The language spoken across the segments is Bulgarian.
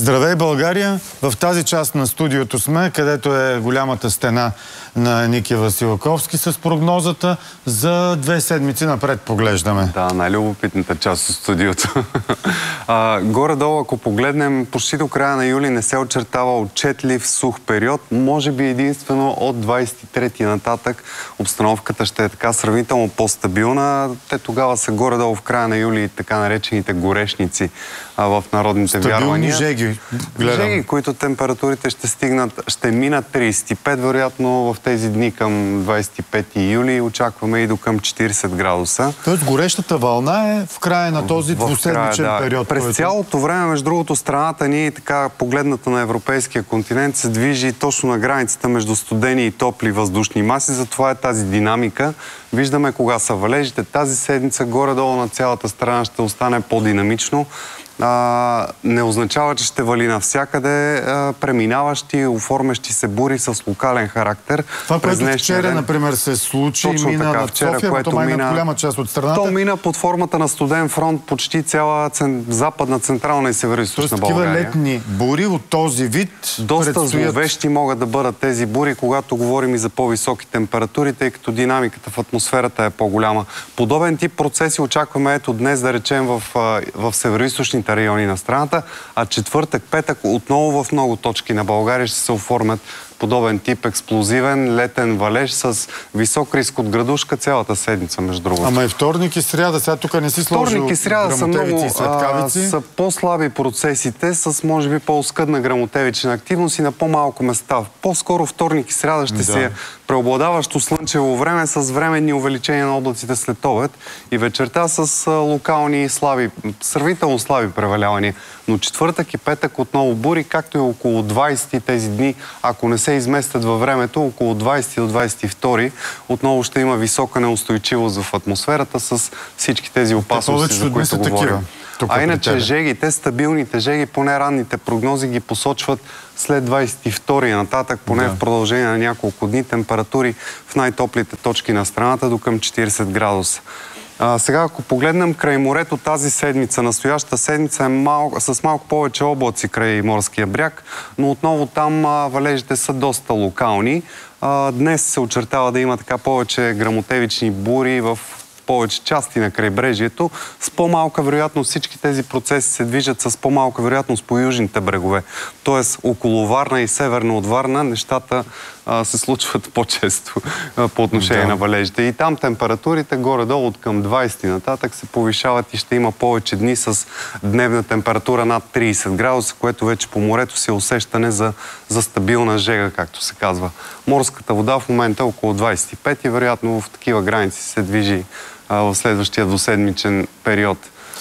Здравей, България! В тази част на студиото сме, където е голямата стена на Ники Василковски с прогнозата за 2 седмици напред поглеждаме. Да, най-любопитната част от студиото. Горе-долу, ако погледнем, почти до края на юли не се очертава отчетлив сух период. Може би единствено от 23-ти нататък обстановката ще е така сравнително по-стабилна. Те тогава са горе-долу в края на юли така наречените горешници в народните вярвания. Жеги, жеги, които температурите ще минат 35, вероятно в тези дни към 25 юли очакваме и до към 40 градуса. Тоест горещата вълна е в края на този двуседмичен период. През цялото време, между другото, страната ни, така погледната на европейския континент, се движи точно на границата между студени и топли въздушни маси, затова е тази динамика. Виждаме кога са валежите. Тази седмица горе-долу на цялата страна ще остане по-динамично. Не означава, че ще вали навсякъде преминаващи, оформящи се бури с локален характер. Това, което вчера, например, се случи и мина над София, което мина голяма част от страната. То мина под формата на студен фронт почти цяла западна, централна и североизточна България. Такива летни бури от този вид доста зловещи могат да бъдат тези бури, когато говорим и за по-високи температури, тъй като динамиката в атмосферата е по-голяма. Подобен тип процеси очакваме ето днес, да речем, в североизточните райони на страната, а четвъртък, петък отново в много точки на България ще се оформят подобен тип експлозивен летен валеж с висок риск от градушка цялата седмица, между другото. Ама и вторник и сряда, сега тук не си сложил вторник и сряда са много са по-слаби процесите, с може би по-оскъдна грамотевична активност и на по-малко места. По-скоро вторник и сряда ще си е преобладаващо слънчево време с временни увеличения на облаците след обед и вечерта с локални сравнително слаби превалявания. Но четвъртък и петък отново бури, както и около 20 тези дни, ако не се изместят във времето, около 20 до 22 отново ще има висока неустойчивост в атмосферата с всички тези опасности, за които говорим. А иначе жегите, стабилните жеги, поне ранните прогнози ги посочват след 22-и нататък, поне в продължение на няколко дни, температури в най-топлите точки на страната до към 40 градуса. Сега, ако погледнем край морето тази седмица, настоящата седмица е с малко повече облаци край морския бряг, но отново там валежите са доста локални. Днес се очертава да има така повече грамотевични бури в повече части на крайбрежието. С по-малка вероятност всички тези процеси се движат с по-малка вероятност по южните брегове. Тоест около Варна и северно от Варна нещата се случват по-често по отношение на валежите. И там температурите горе-долу от към 20 нататък се повишават и ще има повече дни с дневна температура над 30 градуса, което вече по морето си е усещане за стабилна жега, както се казва. Морската вода в момента е около 25 и вероятно в такива граници се движи в следващия двуседмичен период.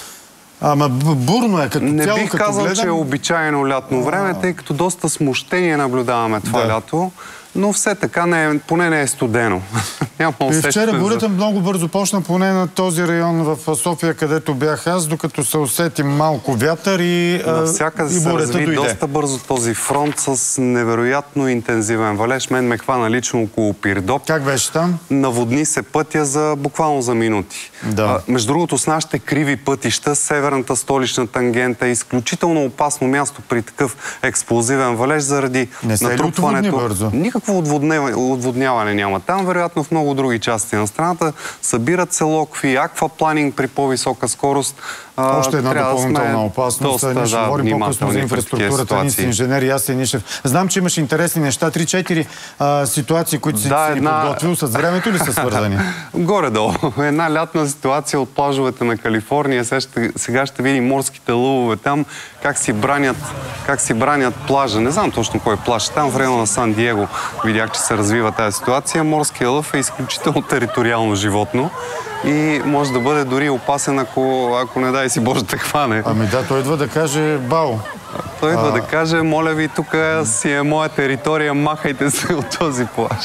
Ама бурно е като цяло. Не бих казал, че е обичайно лятно време, тъй като доста смущение наблюдаваме това лято. Но все така поне не е студено. И вчера бурята много бързо почна, поне на този район в София, където бях аз, докато се усети малко вятър и навсякъде се разви доста бързо този фронт с невероятно интензивен валеж. Мен ме хвана лично около Пирдоп. Как беше там? Наводни се пътя буквално за минути. Между другото, с нашите криви пътища, северната столична тангента е изключително опасно място при такъв експлозивен валеж заради натрупването. Никакво отводняване няма там, вероятно в много други части на страната. Събират се локви, аквапланинг при по-висока скорост. Още една допълнителна опасност. Ние ще говорим по-късно за инфраструктурата. Ние с инженер Ясен Нишев. Знам, че имаш интересни неща. 3-4 ситуации, които си подготвил. С времето ли са свързани? Горе-долу. Една лятна ситуация от плажовете на Калифорния. Сега ще видим морските лъвове там, как си бранят плажа. Не знам точно кой плаж. Там в района на Сан Диего видях, че се развива тази ситуация. Морският лъв е изключително териториално животно и може да бъде дори опасен, ако не дай си Боже да хване. Ами да, той идва да каже бао. Той идва да каже, моля ви, тук си е моя територия, махайте се от този плаж.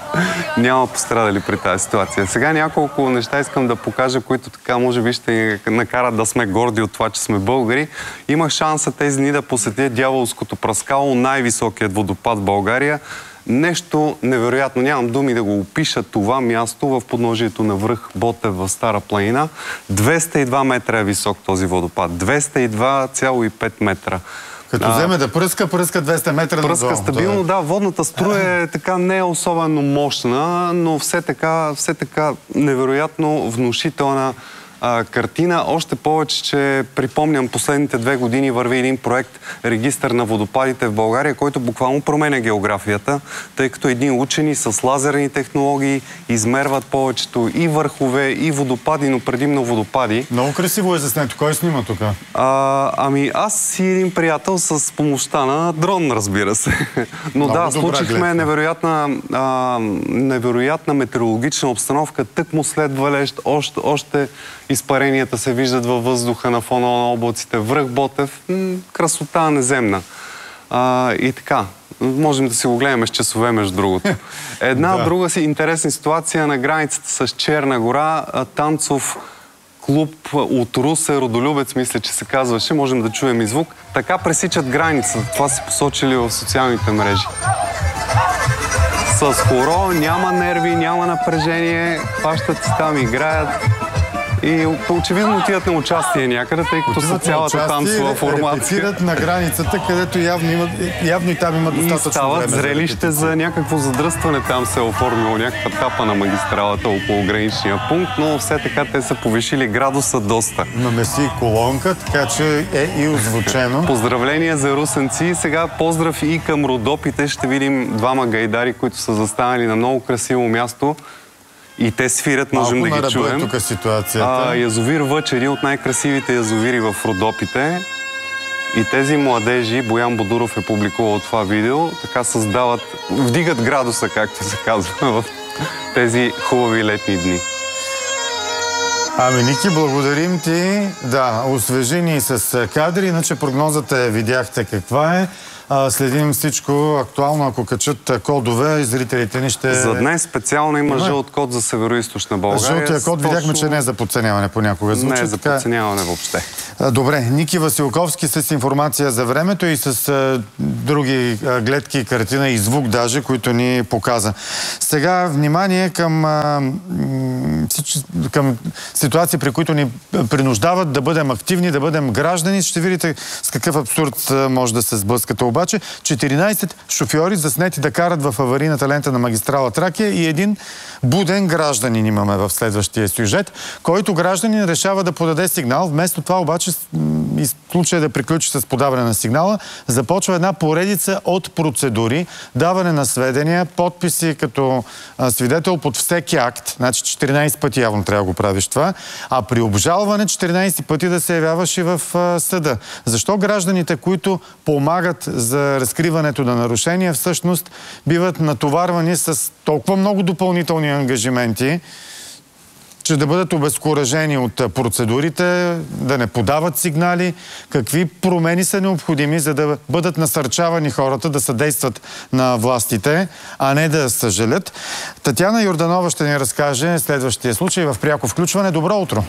Няма пострадали при тази ситуация. Сега няколко неща искам да покажа, които така може би ще ни накарат да сме горди от това, че сме българи. Имах шанса тези дни да посетя Дяволското пръскало, най-високият водопад в България. Нещо невероятно, нямам думи да го опиша това място в подножието на връх Ботев в Стара планина. 202 метра е висок този водопад. 202,5 метра. Като вземе да пръска 200 метра надолу. Пръска стабилно, да. Водната струя е така не е особено мощна, но все така невероятно внушителна картина. Още повече, че припомням, последните 2 години върви един проект Регистър на водопадите в България, който буквално променя географията, тъй като едни учени с лазерни технологии измерват повечето и върхове, и водопади, но предимно водопади. Много красиво е заснето. Кой снима тук? Ами аз и един приятел с помощта на дрон, разбира се. Но да, случихме невероятна метеорологична обстановка, тъкмо след валежд, още изпаренията се виждат във въздуха на фона на облаците. Връх Ботев, красота неземна. И така, можем да си го гледаме с часове, между другото. Друга си интересна ситуация на границата с Черна гора. Танцов клуб от Русе, Родолюбец, мисля, че се казваше. Можем да чуем и звук. Така пресичат границата. Това си посочили в социалните мрежи. С хоро, няма нерви, няма напрежение. Хващат си там, играят. И очевидно отиват на участие някъде, тъй като са цялата танцова формация. Репетират на границата, където явно и там има достатъчно време. И стават зрелище за някакво задръстване. Там се е оформило някаква тапа на магистралата около граничния пункт, но все така те са повишили градуса доста. Имаме си колонка, така че е и озвучено. Поздравления за русенци. Сега поздрав и към Родопите. Ще видим двама гайдари, които са застанали на много красиво място. И те свирят, можем да ги чуем. Тук ситуацията. Язовир Въч, един от най-красивите язовири в Родопите. И тези младежи, Боян Бодуров е публикувал това видео, така вдигат градуса, както се казва, в тези хубави летни дни. Ами, Ники, благодарим ти. Да, освежи ни с кадри, иначе прогнозата видяхте каква е. Следим всичко актуално, ако качат кодове и зрителите ни ще... За днес специално има жълт код за североизточна България. Жълтия код видяхме, че не е за подценяване понякога. Не е за подценяване въобще. Добре, Ники Василковски с информация за времето и с други гледки и картина и звук даже, които ни показа. Сега внимание към ситуации, при които ни принуждават да бъдем активни, да бъдем граждани. Ще видите с какъв абсурд може да се сблъскате. Обаче 14 шофьори заснети да карат в аварийната лента на магистрала Тракия и един буден гражданин имаме в следващия сюжет, който гражданин решава да подаде сигнал. Вместо това обаче, случая да приключи с подаване на сигнала, започва една поредица от процедури, даване на сведения, подписи като свидетел под всеки акт. Значи 14 пъти явно трябва да го правиш това, а при обжалване 14 пъти да се явяваш и в съда. Защо гражданите, които помагат за разкриването на нарушения, всъщност биват натоварвани с толкова много допълнителни ангажименти, че да бъдат обезкуражени от процедурите, да не подават сигнали? Какви промени са необходими, за да бъдат насърчавани хората да съдействат на властите, а не да съжалят? Татяна Йорданова ще ни разкаже следващия случай в пряко включване. Добро утро!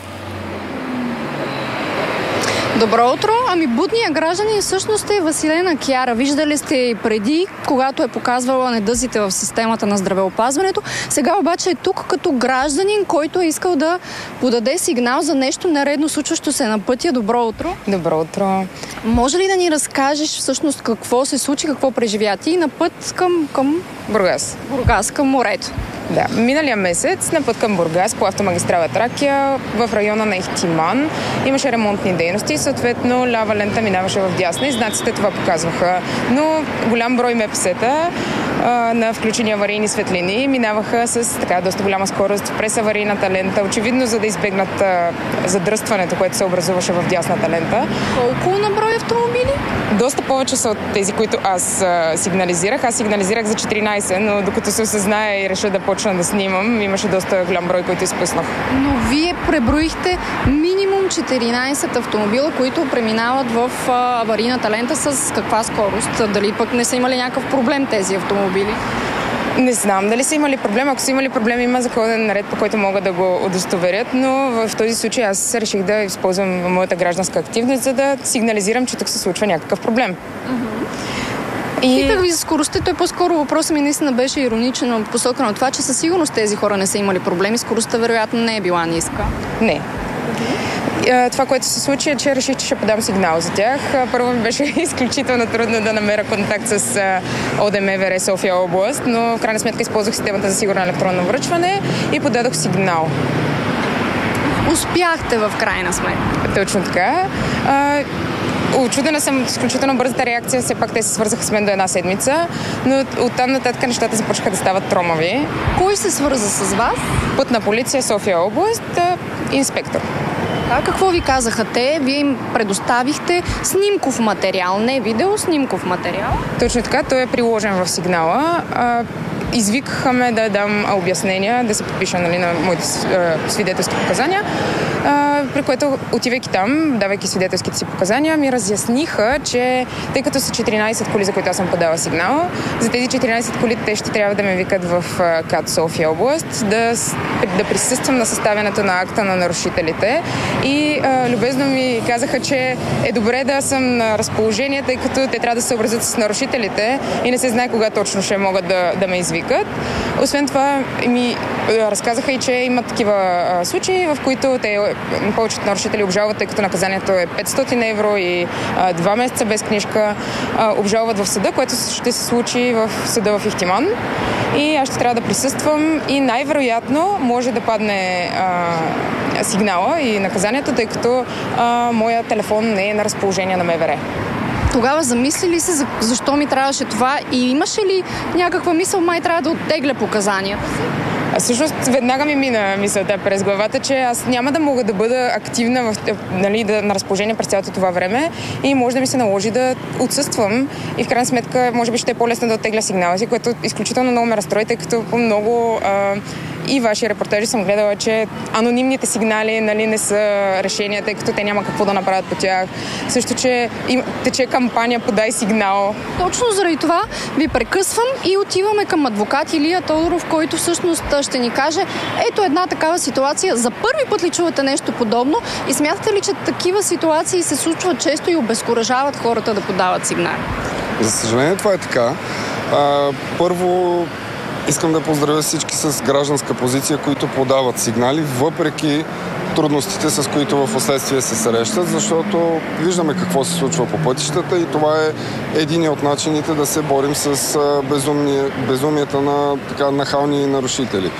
Добро утро! Ами будния гражданин всъщност е Василена Кяра. Виждали сте и преди, когато е показвала недъзите в системата на здравеопазването. Сега обаче е тук като гражданин, който е искал да подаде сигнал за нещо нередно случващо се на пътя. Добро утро! Добро утро! Може ли да ни разкажеш всъщност какво се случи, какво преживя ти на път към Бургас? Бургас, към морето. Да, миналия месец на път към Бургас по автомагистрала Тракия в района на Ихтиман имаше ремонтни дейности и съответно лява лента минаваше в дясна и знаците това показваха. Но голям брой МПС-та на включени аварийни светлини минаваха с доста голяма скорост през аварийната лента, очевидно за да избегнат задръстването, което се образуваше в дясната лента. Колко на брой автомобили? Доста повече са от тези, които аз сигнализирах. Аз сигнализирах за 14, но докато се осъзная и реша да почна да снимам, имаше доста голям брой, които изпуснах. Но вие преброихте минимум 14 автомобила, които преминават в аварийната лента с каква скорост? Дали пък не са имали някакъв проблем тези автомобили? Не знам дали са имали проблем. Ако са имали проблем, има законен ред, по който могат да го удостоверят, но в този случай аз реших да използвам моята гражданска активност, за да сигнализирам, че тук се случва някакъв проблем. Питах ви за скоростта, той по-скоро въпросът ми наистина беше ироничен посока на това, че със сигурност тези хора не са имали проблеми, скоростта вероятно не е била ниска. Не. Това, което се случи, е, че реших, че ще подам сигнал за тях. Първо ми беше изключително трудно да намеря контакт с ОДМВР София област, но в крайна сметка използвах системата за сигурно електронно връчване и подадох сигнал. Успяхте в крайна сметка. Точно така. Очудена съм от изключително бързата реакция, все пак те се свързаха с мен до една седмица, но оттам нататък нещата започнаха да стават тромави. Кой се свърза с вас? Пътна полиция София област, инспектор. А какво ви казаха те? Вие им предоставихте снимков материал, не видео, снимков материал. Точно така, той е приложен в сигнала. Извикаха ме да дам обяснения, да се подпиша на моите свидетелски показания, при което, отивайки там, давайки свидетелските си показания, ми разясниха, че тъй като са 14 коли, за които аз съм подала сигнал, за тези 14 коли те ще трябва да ме викат в КАТ София област, да присъствам на съставянето на акта на нарушителите и любезно ми казаха, че е добре да съм на разположение, тъй като те трябва да се съобразят с нарушителите и не се знае кога точно ще могат да ме извикат. Освен това ми разказаха и, че имат такива случаи, в които повечето нарушители обжалват, тъй като наказанието е 500 евро и 2 месеца без книжка, обжалват в съда, което ще се случи в съда в Ихтиман. И аз ще трябва да присъствам и най-вероятно може да падне сигнала и наказанието, тъй като моя телефон не е на разположение на МВР. Тогава замисли ли се защо ми трябваше това и имаше ли някаква мисъл, май трябва да оттегля показанията си? Всъщност веднага ми мина мисълта през главата, че аз няма да мога да бъда активна на разположение през цялото това време и може да ми се наложи да отсъствам и в крайна сметка може би ще е по-лесно да оттегля сигнала си, което изключително много ме разстрои, тъй като по много и ваши репортажи съм гледала, че анонимните сигнали не са решения, тъй като те няма какво да направят по тях. Също, че тече кампания "Подай сигнал". Точно заради това ви прекъсвам и отиваме към адвокат Илия Тодоров, който всъщност ще ни каже, ето една такава ситуация. За първи път ли чувате нещо подобно и смятате ли, че такива ситуации се случват често и обезкуражават хората да подават сигнали? За съжаление това е така. Първо искам да поздравя всички с гражданска позиция, които подават сигнали, въпреки трудностите, с които в последствие се срещат, защото виждаме какво се случва по пътищата и това е един от начините да се борим с безумията на така нахални нарушители.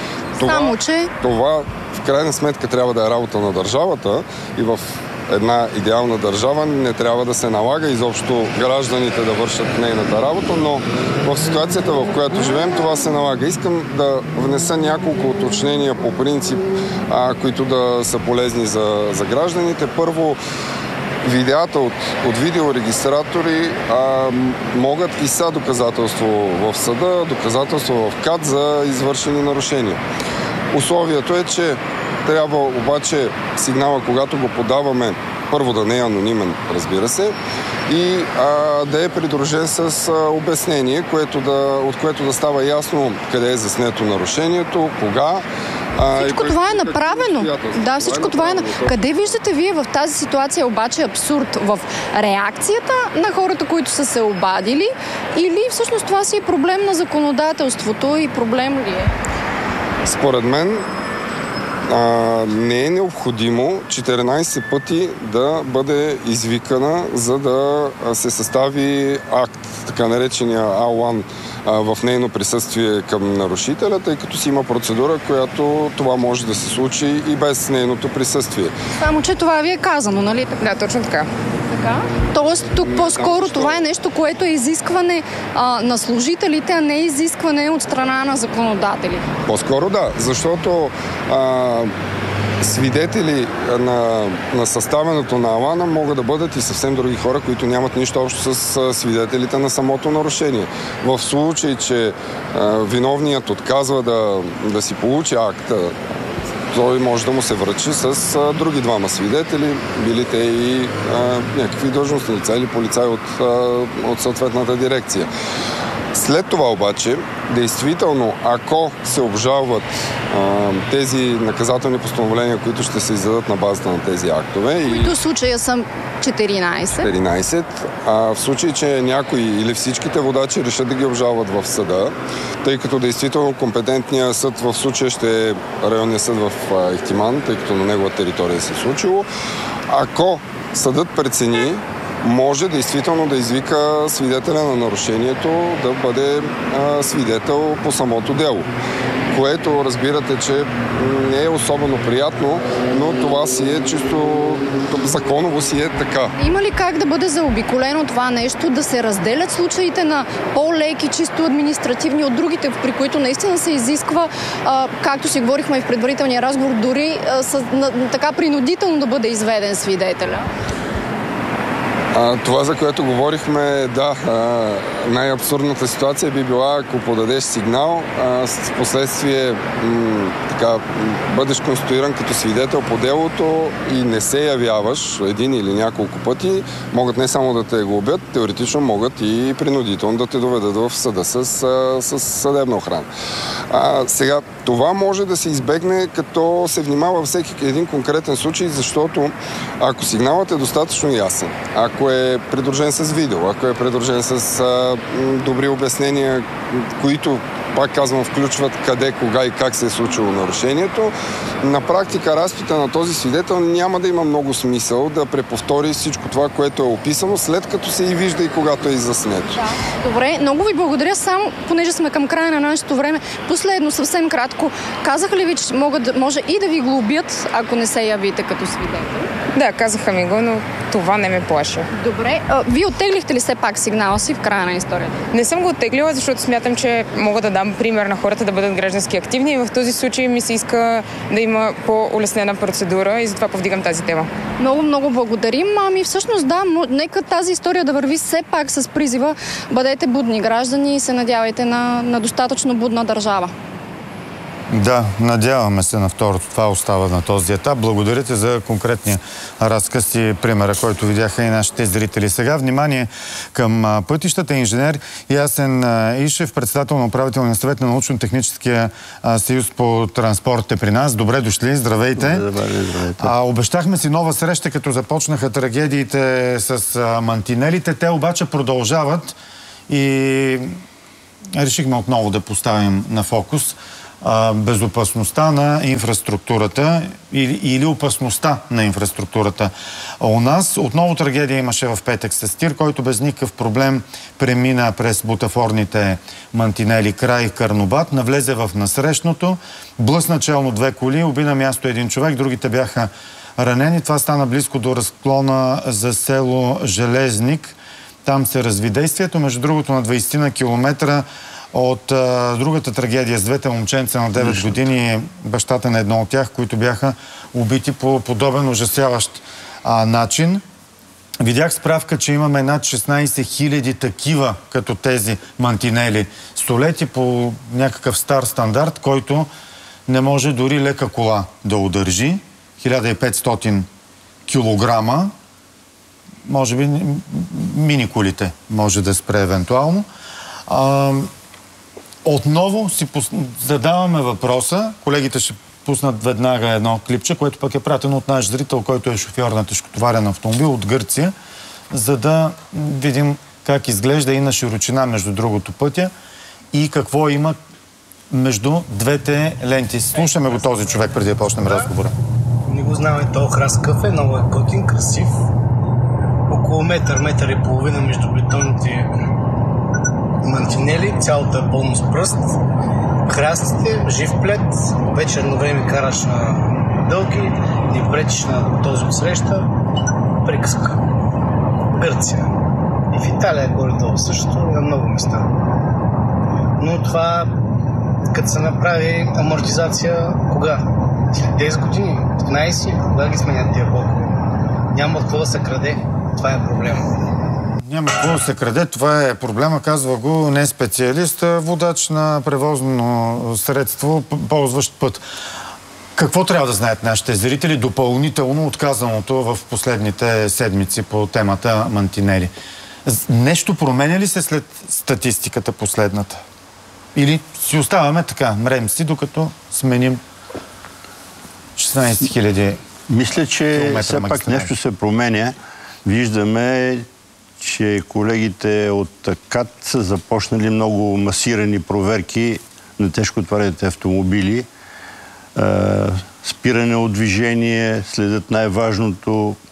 Това в крайна сметка трябва да е работа на държавата и в една идеална държава не трябва да се налага изобщо гражданите да вършат нейната работа, но в ситуацията, в която живеем, това се налага. Искам да внеса няколко уточнения по принцип, които да са полезни за гражданите. Първо, видеята от видеорегистратори могат и са доказателство в съда, доказателство в КАТ за извършени нарушения. Условието е, че трябва обаче сигнала, когато го подаваме, първо да не е анонимен, разбира се, и да е придружен с обяснение, от което да става ясно къде е заснето нарушението, кога. Всичко това е направено. Да, всичко това е. Къде виждате вие в тази ситуация обаче абсурд? В реакцията на хората, които са се обадили, или всъщност това си е проблем на законодателството и проблем ли е? Според мен не е необходимо 14 пъти да бъде извикана, за да се състави акт, така наречения А1 в нейно присъствие към нарушителя, тъй като си има процедура, която това може да се случи и без нейното присъствие. Само, че това ви е казано, нали? Да, точно така. Тоест, тук по-скоро това е нещо, което е изискване на служителите, а не е изискване от страна на законодатели. По-скоро да, защото свидетели на съставянето на Алана могат да бъдат и съвсем други хора, които нямат нищо общо с свидетелите на самото нарушение. В случай, че виновният отказва да си получи акта, той може да му се връчи с други двама свидетели, били те и някакви длъжностни лица или полицаи от съответната дирекция. След това обаче, действително, ако се обжалват тези наказателни постановления, които ще се издадат на базата на тези актове... Които в случая са 14. В случай, че някои или всичките водачи решат да ги обжалват в съда, тъй като действително компетентният съд в случая ще е районният съд в Ихтиман, тъй като на негова територия се е случило, Ако съдът прецени, може действително да извика свидетеля на нарушението да бъде свидетел по самото дело. Което разбирате, че не е особено приятно, но това си е чисто законово си е така. Има ли как да бъде заобиколено това нещо, да се разделят случаите на по-леки, чисто административни от другите, при които наистина се изисква, както си говорихме и в предварителния разговор, дори така принудително да бъде изведен свидетеля? Това, за което говорихме, да, най-абсурдната ситуация би била, ако подадеш сигнал, в последствие бъдеш конституиран като свидетел по делото и не се явяваш един или няколко пъти, могат не само да те глобят, теоретично могат и принудително да те доведат в съда с съдебна охрана. Сега, това може да се избегне, като се внимава всеки един конкретен случай, защото ако сигналът е достатъчно ясен, ако е придружен с видео, ако е придружен с добри обяснения, които, пак казвам, включват къде, кога и как се е случило нарушението, на практика разпита на този свидетел няма да има много смисъл да преповтори всичко това, което е описано, след като се и вижда и когато е заснето. Да. Добре, много ви благодаря. Само, понеже сме към края на нашето време, последно, съвсем кратко, казаха ли ви, че може и да ви глобят, ако не се явите като свидетел? Да, казаха ми го, но това не ме плаши. Добре. Вие оттеглихте ли все пак сигнала си в края на историята? Не съм го оттеглила, защото смятам, че мога да дам пример на хората да бъдат граждански активни и в този случай ми се иска да има по-улеснена процедура и затова повдигам тази тема. Много, много благодарим. Всъщност да, нека тази история да върви все пак с призива: бъдете будни граждани и се надявайте на достатъчно будна държава. Да, надяваме се на второто. Това остава на този етап. Благодаря ти за конкретния разказ и примера, който видяха и нашите зрители. Сега внимание към пътищата. Инженер Ясен Ишев, председател на управителния съвет на Научно-техническия съюз по транспорт, е при нас. Добре дошли, здравейте. Здравейте. Обещахме си нова среща, като започнаха трагедиите с мантинелите. Те обаче продължават и решихме отново да поставим на фокус безопасността на инфраструктурата или опасността на инфраструктурата. У нас отново трагедия имаше в петък с тир, който без никакъв проблем премина през бутафорните мантинели край Карнобат, навлезе в насрещното, блъсна челно 2 коли, уби на място един човек, другите бяха ранени. Това стана близко до разклона за село Железник. Там се разви действието. Между другото, на 20 километра от другата трагедия с двете момченца на 9 години, бащата на едно от тях, които бяха убити по подобен ужасяващ начин. Видях справка, че имаме над 16 000 такива, като тези мантинели. Столети по някакъв стар стандарт, който не може дори лека кола да удържи. 1500 килограма. Може би мини-колите може да спре евентуално. Отново си задаваме въпроса. Колегите ще пуснат веднага едно клипче, което пък е пратено от наш зрител, който е шофьор на тежкотоварен автомобил от Гърция, за да видим как изглежда и на широчина между другото пътя и какво има между двете ленти. Слушаме го този човек преди да почнем разговора. Не го знаме, този храст какъв е, много е готин, красив. Около метър и половина между бетонните мантинели, цялото е пълно с пръст. Храстите, жив плет, вечерно време караш на дълги, ни пречиш на този отсреща, приказка. Гърция. И в Италия е горе-долу същото, на много места. Но това, като се направи амортизация, кога? 10 години, 15, кога ги сменят тия блокове? Няма какво да се краде, това е проблема. Няма какво да се краде, това е проблема, казва го не специалист, а водач на превозно средство, ползващ път. Какво трябва да знаят нашите зрители допълнително отказаното в последните седмици по темата мантинели? Нещо променя ли се след статистиката последната? Или си оставаме така, мрем си, докато сменим 16 000 Мисля, че все пак нещо се променя. Виждаме, че колегите от КАТ са започнали много масирани проверки на тежкотоварните автомобили. Спиране от движение, следят най-важното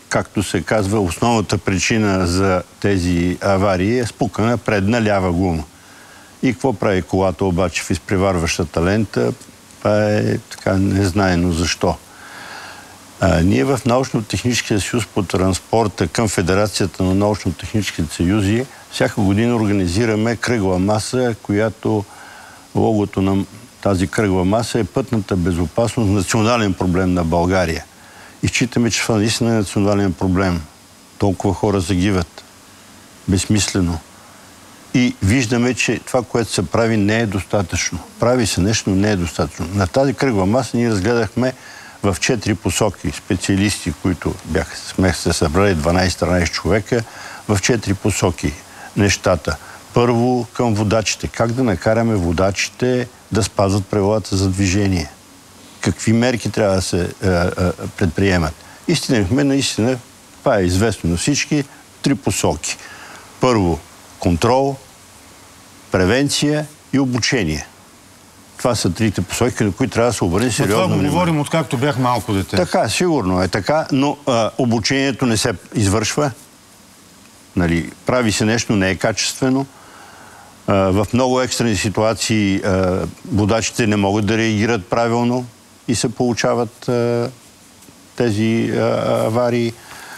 както се казва, основната причина за тези аварии е спукана предна лява гума. И какво прави колата обаче в изпреварващата лента? Това е така незнайно защо. Ние в Научно-техническия съюз по транспорта към Федерацията на научно-техническите съюзи всяка година организираме кръгла маса, която логото на тази кръгла маса е пътната безопасност, национален проблем на България. И считаме, че това наистина е национален проблем. Толкова хора загиват. Безсмислено. И виждаме, че това, което се прави, не е достатъчно. Прави се нещо, но не е достатъчно. На тази кръгла маса ние разгледахме в 4 посоки специалисти, които сме се събрали 12-13 човека, в 4 посоки нещата. Първо към водачите. Как да накараме водачите да спазват правилата за движение? Какви мерки трябва да се предприемат? Наистина, това е известно на всички, 3 посоки. Първо, контрол, превенция и обучение. Това са 3 посоки, на които трябва да се обърне сериозно внимание. Това го говорим откакто бях малко дете. Така, сигурно е така, но обучението не се извършва. Нали, прави се нещо, не е качествено. В много екстрени ситуации водачите не могат да реагират правилно и се получават тези аварии.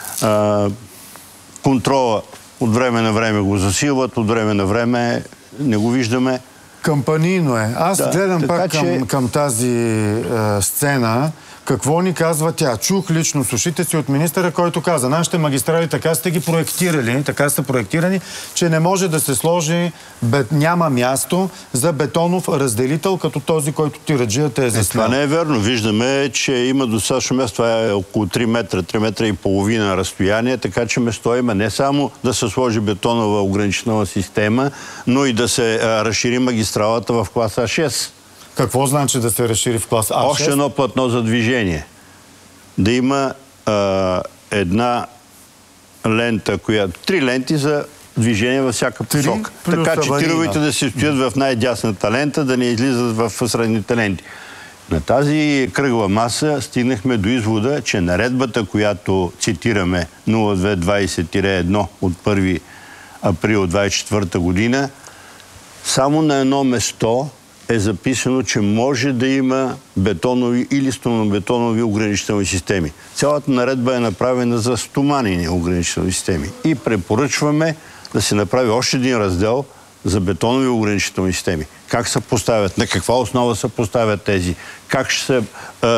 Контрола от време на време го засилват, от време на време не го виждаме. Кампанийно е. Аз гледам пак към тази сцена. Какво ни казва тя? Чух лично с ушите си от министъра, който каза, нашите магистрали така сте ги проектирали, така са проектирани, че не може да се сложи, няма място за бетонов разделител, като този, който тираджията е заснел. Това не е верно. Виждаме, че има достатъчно място. Това е около 3 метра и половина разстояние, така че место има не само да се сложи бетонова ограничителна система, но и да се разшири магистралата в клас А6. Какво значи да се разшири в клас А6? Още едно платно за движение. Да има една лента, 3 ленти за движение във всяка посока. Така че тировете да се стоят в най-дясната лента, да не излизат в средните ленти. На тази кръгла маса стигнахме до извода, че наредбата, която цитираме 0220-1 от 1 април 2024 година, само на едно место е записано, че може да има бетонови или стоманобетонови ограничителни системи. Цялата наредба е направена за стоманени ограничителни системи. И препоръчваме да се направи още един раздел за бетонови ограничителни системи. Как се поставят, на каква основа се поставят тези, как ще се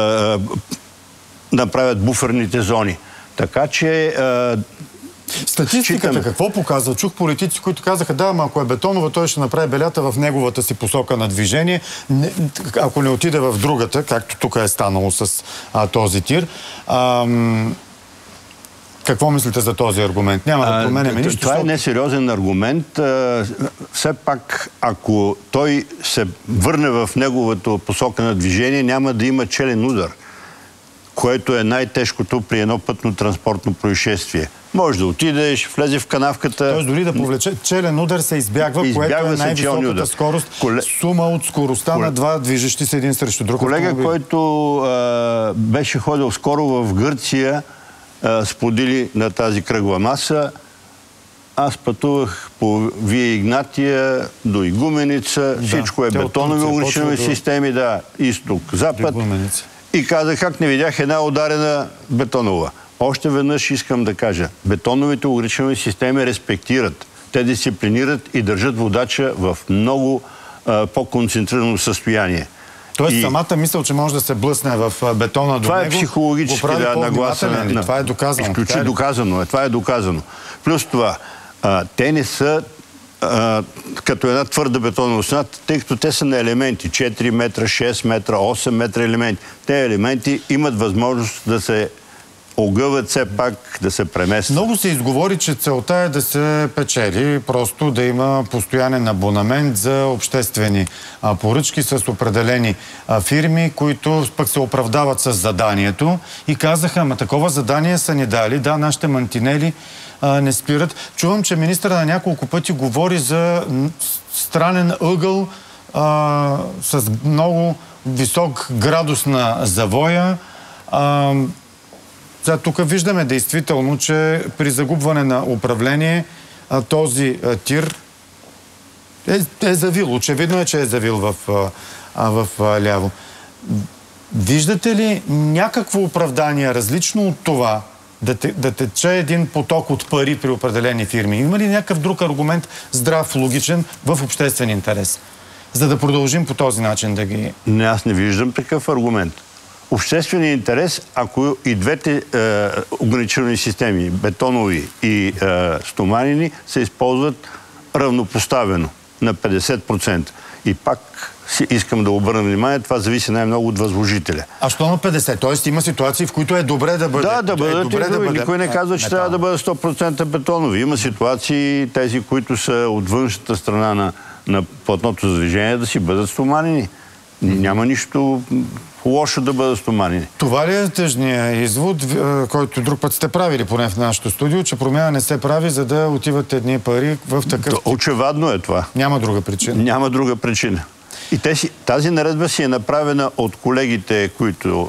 направят буферните зони. Така че статистиката какво показва? Чух политици, които казаха, да, ама ако е бетонова, той ще направи белята в неговата си посока на движение, ако не отиде в другата, както тук е станало с този тир. Какво мислите за този аргумент? Няма да променяме нищо. Това е несериозен аргумент. Все пак, ако той се върне в неговата посока на движение, няма да има челен удар, което е най-тежкото при едно пътно-транспортно происшествие. Може да отидеш, влезе в канавката. Тоест дори да повлече челен удар се избягва, което е най-високата скорост. Сума от скоростта на два движещи се един срещу друг. Колега, който беше ходил скоро в Гърция, сподели на тази кръгла маса. Аз пътувах по Вия Игнатия до Игуменица. Всичко е бетонови ограничителни системи, изток, запад. И казах, как не видях една ударена бетонова. Още веднъж искам да кажа, бетоновите ограничителни системи респектират. Те дисциплинират и държат водача в много по-концентрирано състояние. Тоест самата мисъл, че може да се блъсне в бетона до него, това е психологически нагласа. Това е доказано. Изключително доказано. Това е доказано. Плюс това, те не са като една твърда бетонна стена, тъй като те са на елементи. 4 метра, 6 метра, 8 метра елементи. Те елементи имат възможност да се огъват все пак, да се преместят. Много се изговори, че целта е да се печели, просто да има постоянен абонамент за обществени поръчки с определени фирми, които пък се оправдават с заданието и казаха, ама такова задание са ни дали, да, нашите мантинели не спират. Чувам, че министъра на няколко пъти говори за странен ъгъл с много висок градус на завоя. Сега тук виждаме действително, че при загубване на управление този тир е завил. Очевидно е, че е завил в ляво. Виждате ли някакво оправдание различно от това да тече един поток от пари при определени фирми? Има ли някакъв друг аргумент, здрав, логичен, в обществен интерес? За да продължим по този начин да ги... Не, аз не виждам такъв аргумент. Общественият интерес, ако и двете ограничителни системи, бетонови и стоманини, се използват равнопоставено на 50%. И пак искам да обърна внимание, това зависи най-много от възложителя. А що на 50%? Тоест има ситуации, в които е добре да бъде... Да бъдат. Никой не казва, че трябва да бъдат 100% бетонови. Има ситуации, тези, които са от външната страна на платното за движение, да си бъдат стоманини. Няма нищо лошо да бъдат стоманини. Това ли е тъжният извод, който друг път сте правили, поне в нашото студио, че промяна не се прави, за да отиват едни пари в такъв... Очевидно е това. Няма друга причина. Няма друга причина. И тази наредба си е направена от колегите, които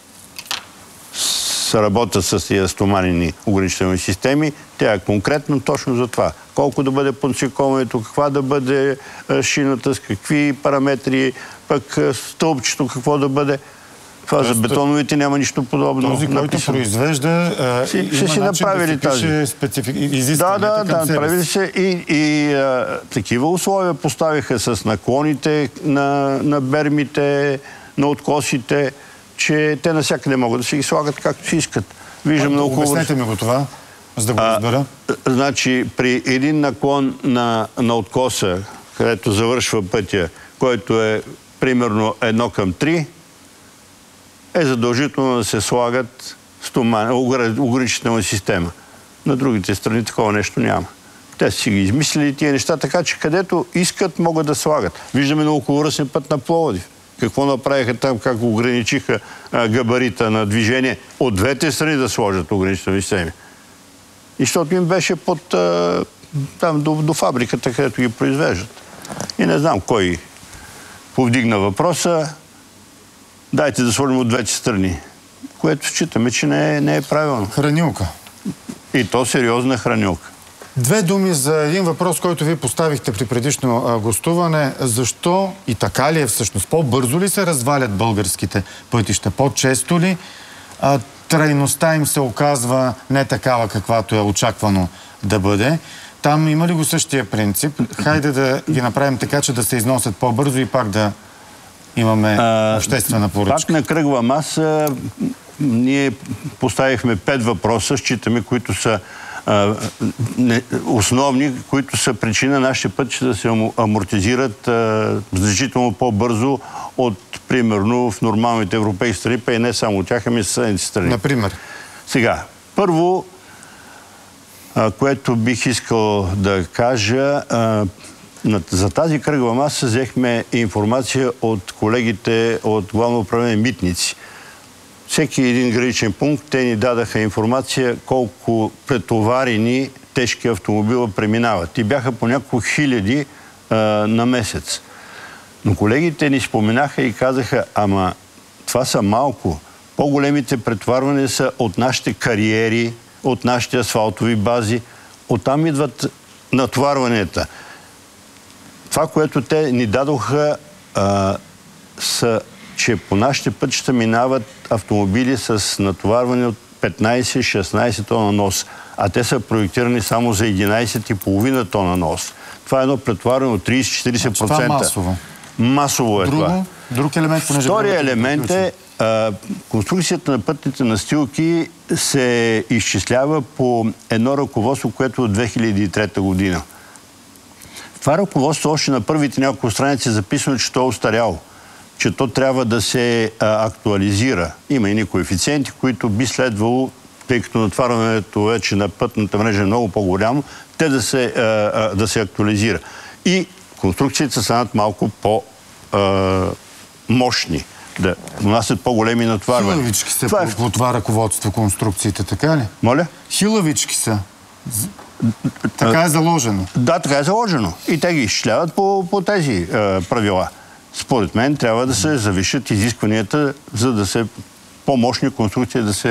работят с тия стоманени ограничителни системи. Тя е конкретно точно за това. Колко да бъде подсековането, каква да бъде шината, с какви параметри, пък стълбчето какво да бъде. Това за бетоновите няма нищо подобно. Този, който произвежда, ще си направили тази. Да, направили се и такива условия поставиха с наклоните на бермите, на откосите, че те навсякъде могат да се ги слагат както си искат. Виждам много хубаво. Обяснете ми го това, за да го разбера. Значи, при един наклон на откоса, където завършва пътя, който е примерно 1:3, е задължително да се слагат ограничителна система. На другите страни такова нещо няма. Те си ги измислили тия неща, така че където искат, могат да слагат. Виждаме на околовръстен път на Пловдив. Какво направиха там, как ограничиха габарита на движение от двете страни да сложат ограничителни системи. И защото им беше там до фабриката, където ги произвеждат. И не знам кой повдигна въпроса. Дайте да сложим от двете страни. Което считаме, че не е правилно. Хранилка. И то сериозна хранилка. Две думи за един въпрос, който вие поставихте при предишно гостуване. Защо и така ли е всъщност? По-бързо ли се развалят българските пътища? По-често ли трайността им се оказва не такава, каквато е очаквано да бъде? Там има ли го същия принцип? Хайде да ги направим така, че да се износят по-бързо и пак да имаме обществена поръчка. Пак на кръгла маса ние поставихме 5 въпроса, считаме, които са основни, които са причина нашите пътища да се амортизират значително по-бързо от, примерно, в нормалните европейски страни, па и не само от тях, ами и съседните страни. Например? Сега, първо, което бих искал да кажа, за тази кръгла маса взехме информация от колегите от Главно управление Митници. Всеки един граничен пункт, те ни дадаха информация колко претоварени тежки автомобила преминават. И бяха по няколко хиляди на месец. Но колегите ни споменаха и казаха, ама това са малко. По-големите претоварвания са от нашите кариери, от нашите асфалтови бази. Оттам идват натоварванията. Това, което те ни дадоха, са, че по нашите пътища минават автомобили с натоварване от 15-16 тона нос, а те са проектирани само за 11,5 тона нос. Това е едно претоварване от 30-40%. Това е масово. Масово е това. Друг елемент, понеже... Втория елемент е конструкцията на пътните настилки се изчислява по едно ръководство, което е от 2003 година. Това ръководство още на първите няколко страници е записано, че то е устаряло, че то трябва да се актуализира. Има и коефициенти, които би следвало, тъй като натварването вече на пътната мрежа е много по-голямо, те да се актуализира. И конструкциите станат малко по-мощни, да нанасят по-големи натварвания. Хилавички са по това ръководство конструкциите, така ли? Моля? Хилавички са. Така е заложено. Да, така е заложено. И те ги изчисляват по тези правила. Според мен трябва да се завишат изискванията, за да се по-мощни конструкции да се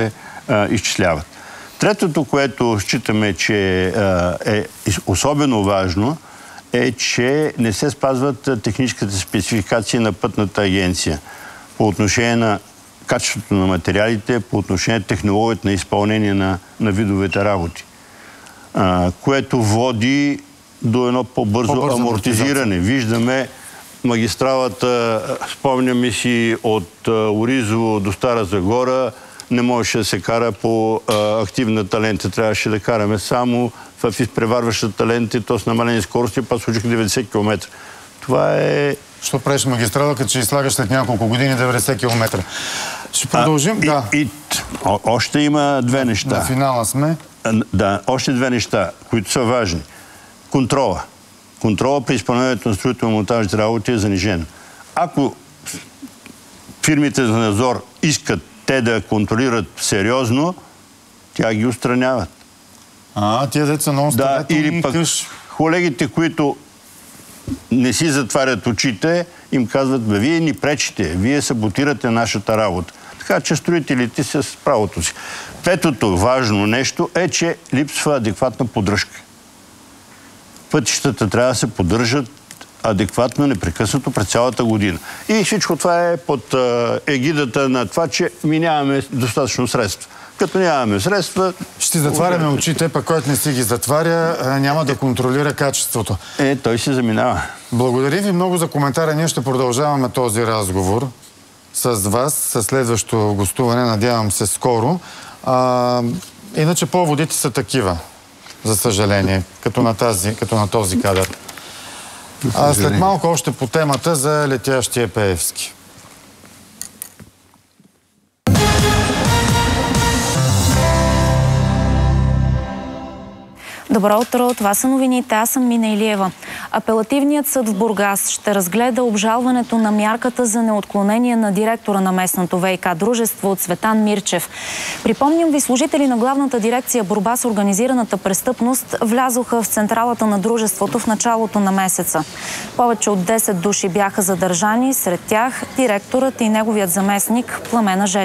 изчисляват. Третото, което считаме, че е особено важно, е, че не се спазват техническите спецификации на Пътната агенция по отношение на качеството на материалите, по отношение на технологията на изпълнение на видовете работи, което води до едно по-бързо амортизиране. Виждаме магистралата, спомняме си от Оризово до Стара Загора, не можеше да се кара по активната лента, трябваше да караме само в изпреварващата лента и то с намалени скорости, па случих 90 км. Това е... Що правиш магистрала, като ще излагаш след няколко години 90 км? Ще продължим? Още има две неща. На финала сме. Да, още две неща, които са важни. Контрола. Контрола при изпълнението на строително-монтажните работи е занижен. Ако фирмите за надзор искат те да контролират сериозно, тя ги устраняват. Тия деца много да, или пък колегите, които не си затварят очите, им казват, вие ни пречите, вие саботирате нашата работа. Така че строителите са с правото си. Петото важно нещо е, че липсва адекватна поддръжка. Пътищата трябва да се поддържат адекватно, непрекъснато през цялата година. И всичко това е под егидата на това, че ми нямаме достатъчно средства. Като нямаме средства... Ще затваряме очите, пък който не си ги затваря, няма да контролира качеството. Той се заминава. Благодаря ви много за коментара. Ние ще продължаваме този разговор с вас, със следващото гостуване, надявам се скоро. Иначе поводите са такива, за съжаление, като на този кадър. След малко още по темата за летящия Пеевски. Добро утро, това са новините. Аз съм Мина Илиева. Апелативният съд в Бургас ще разгледа обжалването на мярката за неотклонение на директора на местното ВиК дружество Цветан Мирчев. Припомням ви, служители на главната дирекция борба с организираната престъпност влязоха в централата на дружеството в началото на месеца. Повече от 10 души бяха задържани, сред тях директорът и неговият заместник Пламена Жечева.